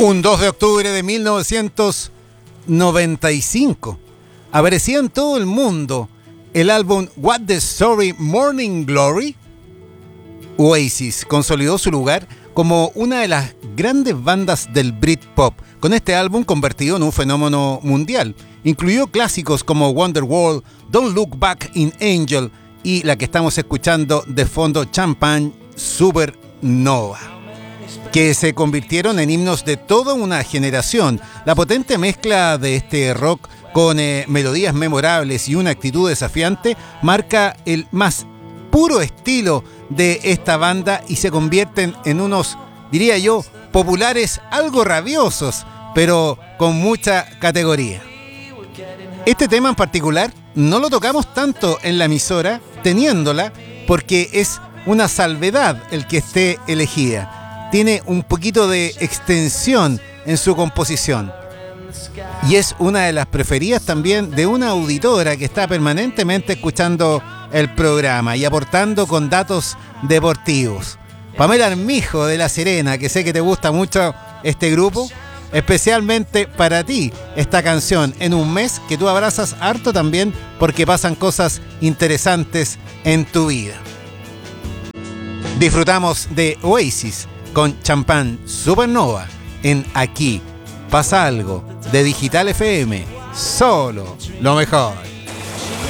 Un 2 de octubre de 1995 aparecía en todo el mundo el álbum What the Story Morning Glory. Oasis consolidó su lugar como una de las grandes bandas del Britpop, con este álbum convertido en un fenómeno mundial. Incluyó clásicos como Wonderwall, Don't Look Back in Angel y la que estamos escuchando de fondo, Champagne Supernova, que se convirtieron en himnos de toda una generación. La potente mezcla de este rock con melodías memorables y una actitud desafiante marca el más puro estilo de esta banda y se convierten en unos, diría yo, populares algo rabiosos, pero con mucha categoría. Este tema en particular no lo tocamos tanto en la emisora, teniéndola, porque es una salvedad el que esté elegida. Tiene un poquito de extensión en su composición. Y es una de las preferidas también de una auditora que está permanentemente escuchando el programa y aportando con datos deportivos. Pamela Armijo de La Serena, que sé que te gusta mucho este grupo, especialmente para ti esta canción en un mes que tú abrazas harto también porque pasan cosas interesantes en tu vida. Disfrutamos de Oasis con Champagne Supernova en Aquí Pasa Algo de Digital FM. Solo lo mejor.